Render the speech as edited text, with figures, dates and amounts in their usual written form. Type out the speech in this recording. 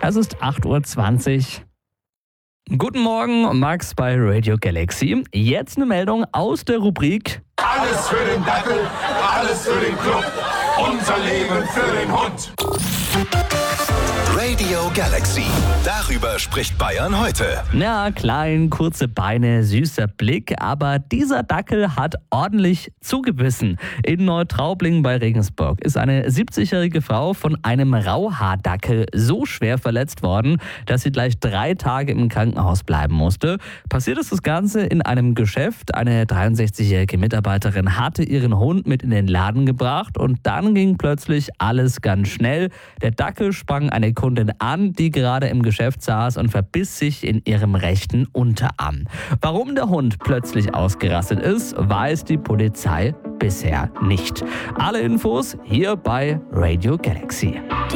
Es ist 8:20 Uhr. Guten Morgen, Max bei Radio Galaxy. Jetzt eine Meldung aus der Rubrik Alles für den Dackel, alles für den Club, unser Leben für den Hund. Radio Galaxy. Darüber spricht Bayern heute. Ja, klein, kurze Beine, süßer Blick, aber dieser Dackel hat ordentlich zugebissen. In Neutraubling bei Regensburg ist eine 70-jährige Frau von einem Rauhaardackel so schwer verletzt worden, dass sie gleich 3 Tage im Krankenhaus bleiben musste. Passiert ist das Ganze in einem Geschäft. Eine 63-jährige Mitarbeiterin hatte ihren Hund mit in den Laden gebracht und dann ging plötzlich alles ganz schnell. Der Dackel sprang eine Kundin an, die gerade im Geschäft saß und verbiss sich in ihrem rechten Unterarm. Warum der Hund plötzlich ausgerastet ist, weiß die Polizei bisher nicht. Alle Infos hier bei Radio Galaxy.